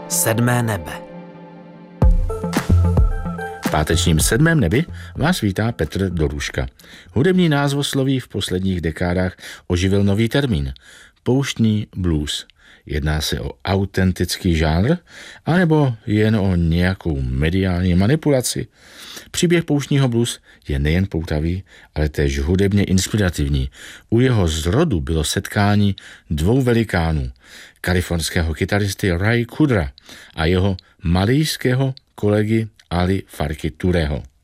Sedmé nebe. V pátečním sedmém nebi vás vítá Petr Doruška. Hudební názvosloví v posledních dekádách oživil nový termín – pouštní blues. Jedná se o autentický žánr, anebo jen o nějakou mediální manipulaci? Příběh pouštního blues je nejen poutavý, ale též hudebně inspirativní. U jeho zrodu bylo setkání dvou velikánů, kalifornského kytaristy Ray Cooder'a a jeho malijského kolegy Ali Farky Tureho.